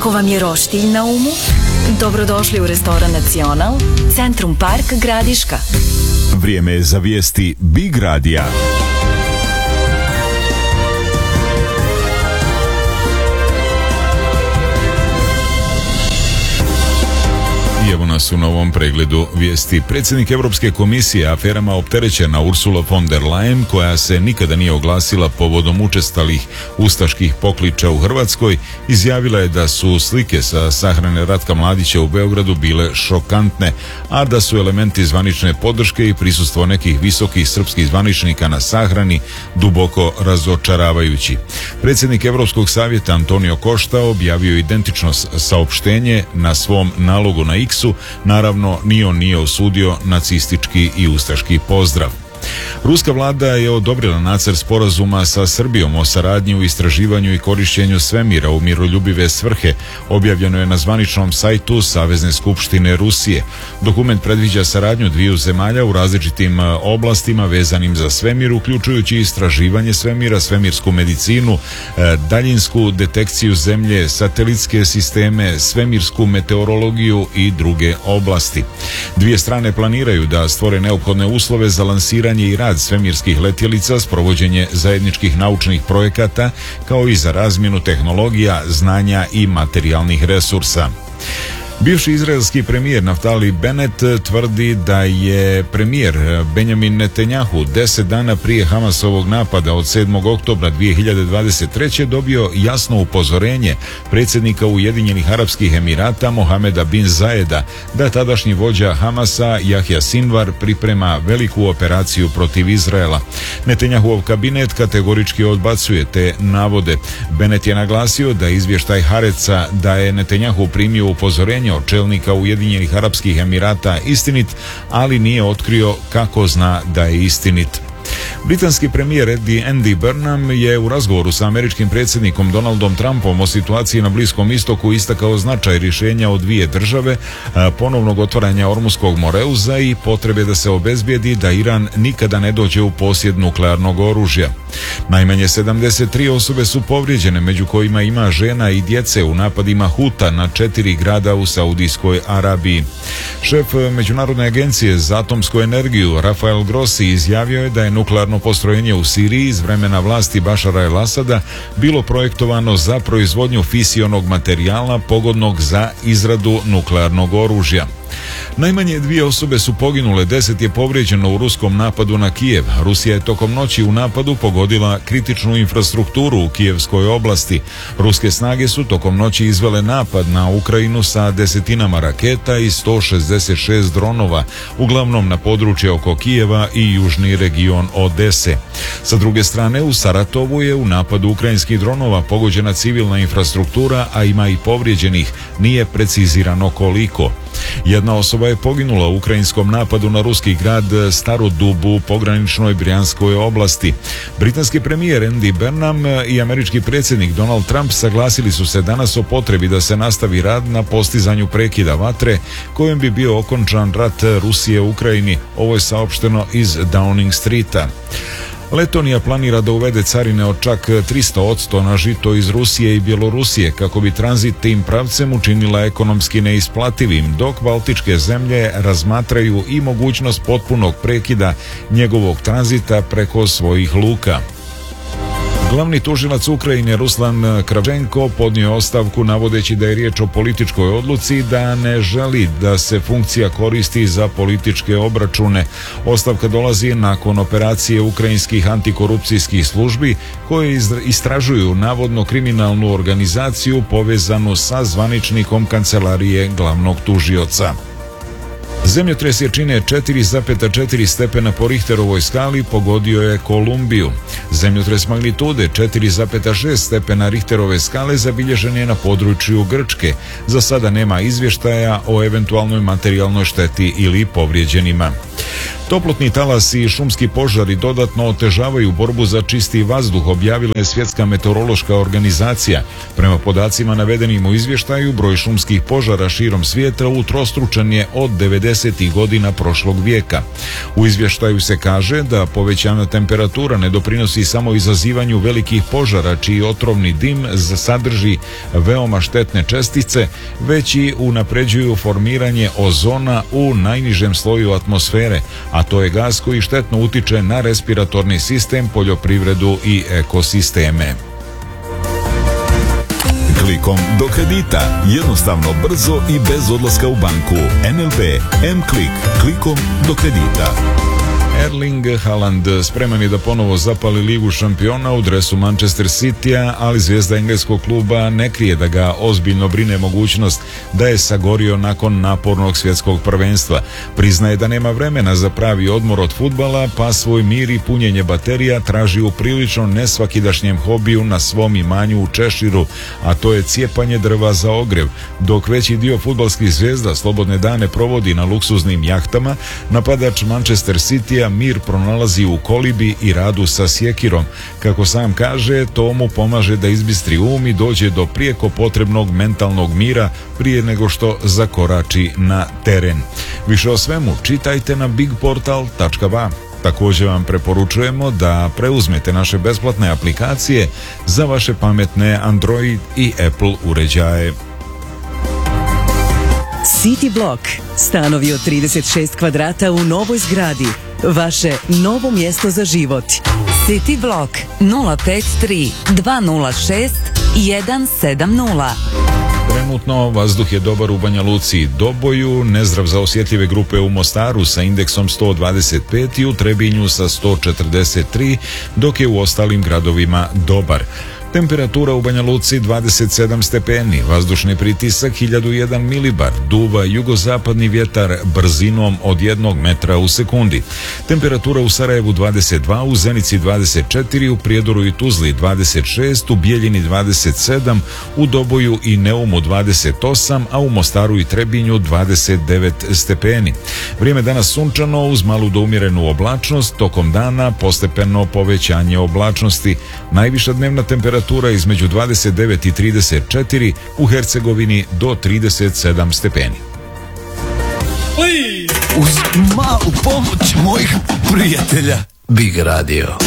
Ako vam je roštilj na umu, dobrodošli u restoran Nacional, Centrum Park, Gradiška. Vrijeme je za vijesti Big Radija. I evo nas u novom pregledu vijesti. Predsjednik Europske komisije aferama opterećena Ursula von der Leyen, koja se nikada nije oglasila povodom učestalih ustaških pokliča u Hrvatskoj, izjavila je da su slike sa sahrane Ratka Mladića u Beogradu bile šokantne, a da su elementi zvanične podrške i prisustvo nekih visokih srpskih zvaničnika na sahrani duboko razočaravajući. Predsjednik Europskog savjeta Antonio Costa objavio identično saopštenje na svom nalogu na X-u. Naravno, ni on nije osudio nacistički i ustaški pozdrav. Ruska vlada je odobrila nacrt sporazuma sa Srbijom o saradnji u istraživanju i korištenju svemira u miroljubive svrhe. Objavljeno je na zvaničnom sajtu Savezne skupštine Rusije. Dokument predviđa saradnju dviju zemalja u različitim oblastima vezanim za svemir, uključujući istraživanje svemira, svemirsku medicinu, daljinsku detekciju zemlje, satelitske sisteme, svemirsku meteorologiju i druge oblasti. Dvije strane planiraju da stvore neophodne uslove za lansiranje i rad svemirskih letjelica, sprovođenje zajedničkih naučnih projekata, kao i za razmjenu tehnologija, znanja i materijalnih resursa. Bivši izraelski premijer Naftali Bennett tvrdi da je premijer Benjamin Netanjahu 10 dana prije Hamasovog napada od 7. oktobra 2023. dobio jasno upozorenje predsjednika Ujedinjenih Arapskih Emirata Mohameda bin Zayeda da tadašnji vođa Hamasa Jahja Sinvar priprema veliku operaciju protiv Izraela. Netanjahuov kabinet kategorički odbacuje te navode. Bennett je naglasio da izvještaj Haaretza da je Netanjahu primio upozorenje od čelnika Ujedinjenih Arapskih Emirata istinit, ali nije otkrio kako zna da je istinit. Britanski premijer Andy Burnham je u razgovoru sa američkim predsjednikom Donaldom Trumpom o situaciji na Bliskom istoku istakao značaj rješenja o dvije države, ponovnog otvaranja Ormuskog moreuza i potrebe da se obezbijedi da Iran nikada ne dođe u posjed nuklearnog oružja. Najmanje 73 osobe su povrijeđene, među kojima ima žena i djece u napadima Huta na 4 grada u Saudijskoj Arabiji. Šef Međunarodne agencije za atomsku energiju Rafael Grossi izjavio je da je nuklearno postrojenje u Siriji iz vremena vlasti Bašara el-Asada bilo projektovano za proizvodnju fisionog materijala pogodnog za izradu nuklearnog oružja. Najmanje 2 osobe su poginule, 10 je povrijeđeno u ruskom napadu na Kijev. Rusija je tokom noći u napadu pogodila kritičnu infrastrukturu u Kijevskoj oblasti. Ruske snage su tokom noći izvele napad na Ukrajinu sa desetinama raketa i 166 dronova, uglavnom na područje oko Kijeva i južni region Odese. Sa druge strane, u Saratovu je u napadu ukrajinskih dronova pogođena civilna infrastruktura, a ima i povrijeđenih, nije precizirano koliko. Jedna osoba je poginula u ukrajinskom napadu na ruski grad Staru Dubu u pograničnoj Brijanskoj oblasti. Britanski premijer Andy Burnham i američki predsjednik Donald Trump saglasili su se danas o potrebi da se nastavi rad na postizanju prekida vatre kojim bi bio okončan rat Rusije u Ukrajini. Ovo je saopšteno iz Downing Streeta. Letonija planira da uvede carine od čak 300% na žito iz Rusije i Bjelorusije kako bi tranzit tim pravcem učinila ekonomski neisplativim, dok baltičke zemlje razmatraju i mogućnost potpunog prekida njegovog tranzita preko svojih luka. Glavni tužilac Ukrajine Ruslan Kravčenko podnio je ostavku navodeći da je riječ o političkoj odluci, da ne želi da se funkcija koristi za političke obračune. Ostavka dolazi nakon operacije ukrajinskih antikorupcijskih službi koje istražuju navodno kriminalnu organizaciju povezanu sa zvaničnikom kancelarije glavnog tužioca. Zemljotres jačine 4,4 stepena po Richterovoj skali pogodio je Kolumbiju. Zemljotres magnitude 4,6 stepena Richterove skale zabilježen je na području Grčke. Za sada nema izvještaja o eventualnoj materijalnoj šteti ili povrijeđenima. Toplotni talasi i šumski požari dodatno otežavaju borbu za čisti vazduh, objavila je Svjetska meteorološka organizacija. Prema podacima navedenim u izvještaju, broj šumskih požara širom svijeta utrostručen je od 90. godina prošlog vijeka. U izvještaju se kaže da povećana temperatura ne doprinosi samo izazivanju velikih požara, čiji otrovni dim sadrži veoma štetne čestice, već i unapređuju formiranje ozona u najnižem sloju atmosfere, a to je gas koji štetno utiče na respiratorni sistem, poljoprivredu i ekosisteme. Klikom do kredita. Jednostavno, brzo i bez odlaska u banku. NLB M-Klik. Klikom do kredita. Erling Haaland spreman je da ponovo zapali Ligu šampiona u dresu Manchester Citya, ali zvijezda engleskog kluba ne krije da ga ozbiljno brine mogućnost da je sagorio nakon napornog svjetskog prvenstva. Priznaje da nema vremena za pravi odmor od fudbala, pa svoj mir i punjenje baterija traži u prilično nesvakidašnjem hobiju na svom imanju u Češiru, a to je cijepanje drva za ogrjev. Dok veći dio fudbalskih zvijezda slobodne dane provodi na luksuznim jahtama, napadač Manchester Citya mir pronalazi u kolibi i radu sa sjekirom. Kako sam kaže, to mu pomaže da izbistri um i dođe do prijeko potrebnog mentalnog mira prije nego što zakorači na teren. Više o svemu čitajte na bigportal.ba. Također vam preporučujemo da preuzmete naše besplatne aplikacije za vaše pametne Android i Apple uređaje. City Block. Stanovi od 36 kvadrata u novoj zgradi. Vaše novo mjesto za život. City Block 053 206 170. Trenutno vazduh je dobar u Banja Luci i Doboju, nezdrav za osjetljive grupe u Mostaru sa indeksom 125 i u Trebinju sa 143, dok je u ostalim gradovima dobar. Temperatura u Banja Luci 27 stepeni, vazdušni pritisak 1001 milibar, duva jugozapadni vjetar brzinom od 1 metra u sekundi. Temperatura u Sarajevu 22, u Zenici 24, u Prijedoru i Tuzli 26, u Bijeljini 27, u Doboju i Neumu 28, a u Mostaru i Trebinju 29 stepeni. Vrijeme danas sunčano uz malu do umjerenu oblačnost, tokom dana postepeno povećanje oblačnosti. Najviša dnevna temperatura između 29 i 34, u Hercegovini do 37 stepeni. Uz malu pomoć mojih prijatelja Big Radio.